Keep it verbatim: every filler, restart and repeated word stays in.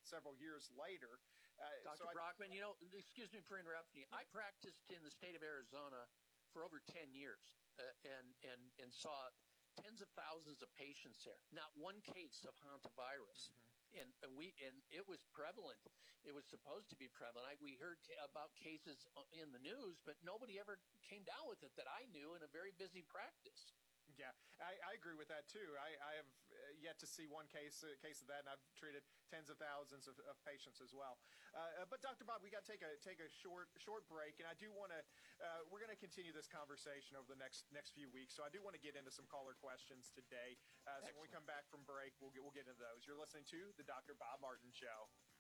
several years later. Uh, Doctor so Brockman, I, you know, excuse me for interrupting you. I practiced in the state of Arizona for over ten years uh, and, and, and saw tens of thousands of patients there. Not one case of hantavirus. Mm-hmm. And, and we and it was prevalent. It was supposed to be prevalent. I, we heard ca- about cases in the news, but nobody ever came down with it that I knew in a very busy practice. Yeah, I, I agree with that too. I, I have yet to see one case uh, case of that, and I've treated tens of thousands of, of patients as well. Uh, but Doctor Bob, we got to take a take a short short break, and I do want to. Uh, we're going to continue this conversation over the next next few weeks. So I do want to get into some caller questions today. Uh, so when we come back from break, we'll get we'll get into those. You're listening to the Doctor Bob Martin Show.